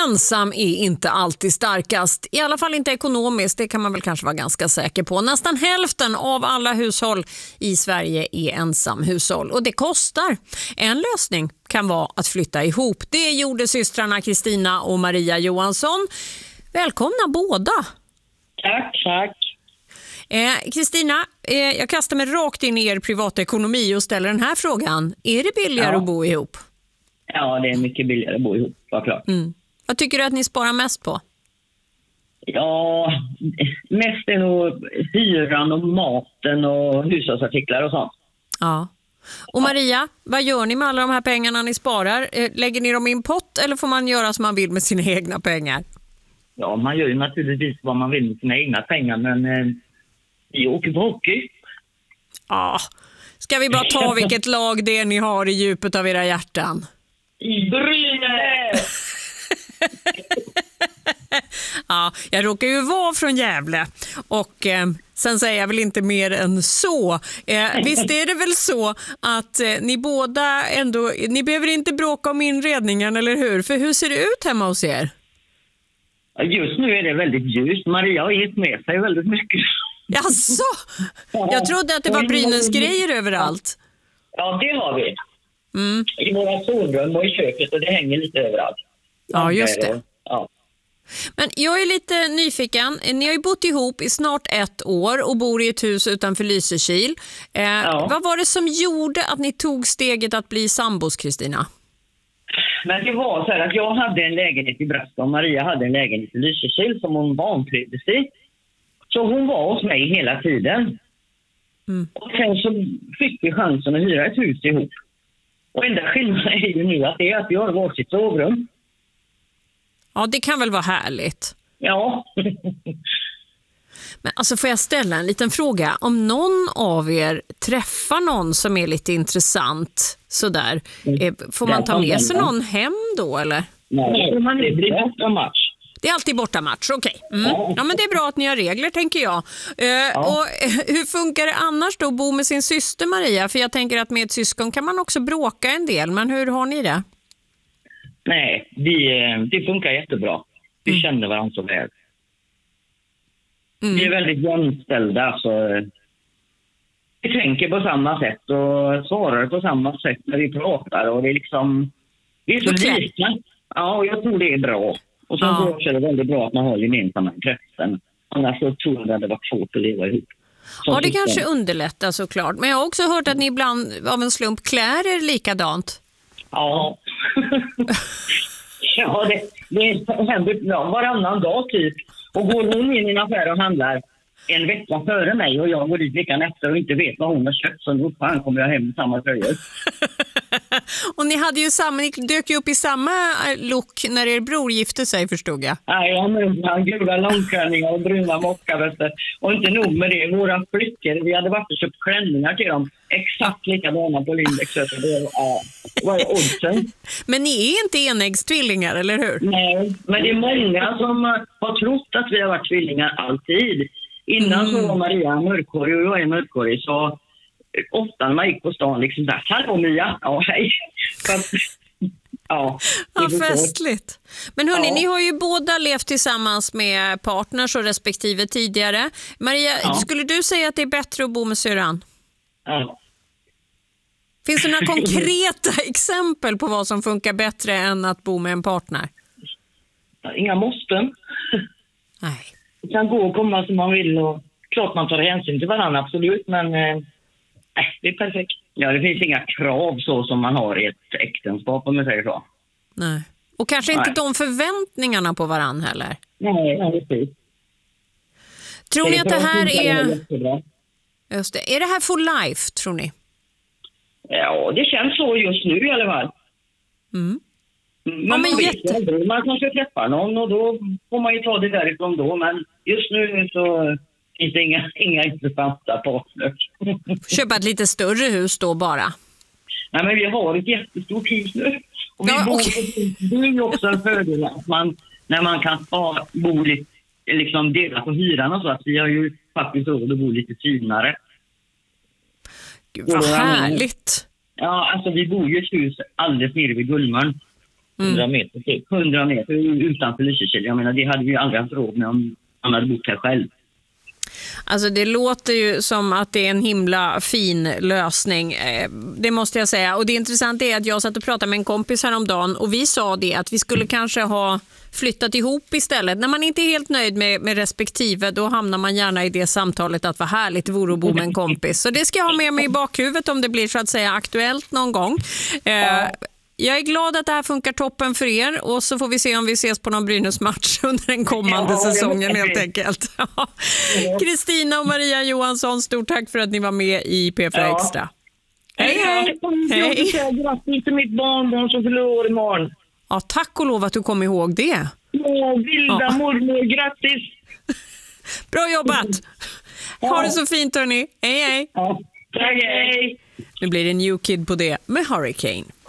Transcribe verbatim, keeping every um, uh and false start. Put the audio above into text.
ensam är inte alltid starkast. I alla fall inte ekonomiskt, det kan man väl kanske vara ganska säker på. Nästan hälften av alla hushåll i Sverige är ensamhushåll och det kostar. En lösning kan vara att flytta ihop. Det gjorde systrarna Kristina och Maria Johansson. Välkomna båda. Tack, tack. Kristina, eh, eh, jag kastar mig rakt in i er privatekonomi och ställer den här frågan. Är det billigare Ja. att bo ihop? Ja, det är mycket billigare att bo ihop, såklart. Mm. Vad tycker du att ni sparar mest på? Ja, mest är nog hyran och maten och hushållsartiklar och sånt. Ja. Och Maria, vad gör ni med alla de här pengarna ni sparar? Eh, Lägger ni dem i en pott eller får man göra som man vill med sina egna pengar? Ja, man gör ju naturligtvis vad man vill med sina egna pengar, men eh, vi åker på hockey. Ja. Ska vi bara ta vilket lag det är ni har i djupet av era hjärtan? I Brynäs! Ja, jag råkar ju vara från Gävle och eh, sen säger jag väl inte mer än så. Eh, visst är det väl så att eh, ni båda ändå, ni behöver inte bråka om inredningen, eller hur? För hur ser det ut hemma hos er? Just nu är det väldigt ljust. Maria har gett med sig väldigt mycket. Jaså? Jag trodde att det var Brynäs-grejer överallt. Ja, det har vi. Mm. I våra sovrum och i köket, och det hänger lite överallt. Ja, just det. Ja. Men jag är lite nyfiken. Ni har ju bott ihop i snart ett år och bor i ett hus utanför Lysekil. Eh, Ja. Vad var det som gjorde att ni tog steget att bli sambos, Kristina? Men det var så här att jag hade en lägenhet i Brastad och Maria hade en lägenhet i Lysekil som hon vantrivdes i. Så hon var hos mig hela tiden. Mm. Och sen så fick vi chansen att hyra ett hus ihop. Och enda skillnaden är ju nu att det är att vi har varsitt sovrum. Ja, det kan väl vara härligt. Ja. Men alltså, får jag ställa en liten fråga? Om någon av er träffar någon som är lite intressant sådär, eh, får man ta med sig någon hem då, eller? Nej, det blir borta match. Det är alltid bortamatch, okej. Okay. Mm. Ja, men det är bra att ni har regler, tänker jag. Eh, Ja. Och eh, hur funkar det annars då att bo med sin syster Maria? För jag tänker att med ett syskon kan man också bråka en del, men hur har ni det? Nej, vi, eh, det funkar jättebra. Vi Mm. känner varandra så väl. Mm. Vi är väldigt jämställda, så eh, vi tänker på samma sätt och svarar på samma sätt när vi pratar. Och det är liksom, vi är så Okej. lika. Ja, och jag tror det är bra. Och sen Ja. så också är det väldigt bra att man har gemensamma intressen. Annars så tror jag att det hade varit svårt att leva ihop. Som Ja, det syskon. kanske underlättar såklart. Men jag har också hört att ni ibland av en slump klär er likadant. Ja. Ja, det, det händer ja, varannan dag typ. Och går hon in i en affär och handlar en vecka före mig och jag går dit veckan efter och inte vet vad hon har köpt, så då fan kommer jag hem med samma tröjor. Och ni hade ju samma, ni dök ju upp i samma look när er bror gifte sig, förstod jag. Nej, jag menar gula långklänningar och bruna mockar, vet du. Och inte nog med det, våra flickor, vi hade varit och köpt klänningar till dem. Exakt likadana på Lindex. Det var, ja, vad är oddsen? Men ni är inte enäggstvillingar, eller hur? Nej, men det är många som har trott att vi har varit tvillingar alltid. Innan så var Maria mörkhårig och jag är mörkhårig, så ofta när man gick på stan liksom där, hallå Mia, ja hej. Så att, ja, Ja, det är så. festligt. Men hörni, Ja. ni har ju båda levt tillsammans med partners och respektive tidigare. Maria, Ja. skulle du säga att det är bättre att bo med syrran? Ja. Finns det några konkreta exempel på vad som funkar bättre än att bo med en partner? Inga måsten. Nej. Det kan gå och komma som man vill och klart man tar hänsyn till varandra, absolut, men eh, nej, det är perfekt. Ja, det finns inga krav så som man har i ett äktenskap, om man säger så. Nej. Och kanske inte Nej. de förväntningarna på varann heller. Nej, nej, precis. Tror ni att det här är... jättebra. Just det. Är det här for life, tror ni? Ja, det känns så just nu i alla fall. Mm. Men, Ja, men man vet jätte- ju aldrig. Man kanske träffar någon och då får man ju ta det därifrån då. Men just nu så finns det inga, inga intressanta partners. Köpa ett lite större hus då bara. Nej, men vi har ett jättestort hus nu. Och vi Ja, bor, okej. det är ju också en fördel att man, när man kan ja, bo lite, liksom dela på hyran och så. Att vi har ju faktiskt råd att bo lite finare. Gud, vad härligt. Ja, alltså vi bor ju i ett hus alldeles nere vid Gullmörn. hundra meter typ. hundra meter utanför Lysekil. Jag menar, det hade vi ju aldrig haft råd med om han hade bott här själv. Alltså det låter ju som att det är en himla fin lösning, det måste jag säga. Och det intressanta är att jag satt och pratade med en kompis häromdagen och vi sa det att vi skulle kanske ha flyttat ihop istället. När man inte är helt nöjd med, med respektive, då hamnar man gärna i det samtalet att vad härligt det vore att bo med en kompis. Så det ska jag ha med mig i bakhuvudet om det blir så att säga aktuellt någon gång. Eh, Jag är glad att det här funkar toppen för er och så får vi se om vi ses på någon Brynäs-match under den kommande ja, säsongen helt enkelt. Kristina och Maria Johansson, stort tack för att ni var med i P fyra ja. Extra. Hej, hej! Jag vill säga grattis till mitt barnbarn som fyller år imorgon. Ja, tack och lov att du kom ihåg det. Ja, vilda ja. mormor, grattis! Bra jobbat! Ja. Ha det så fint hörni. Hej, hej! Ja. Tack, hej! Nu blir det New Kid på det med Hurricane.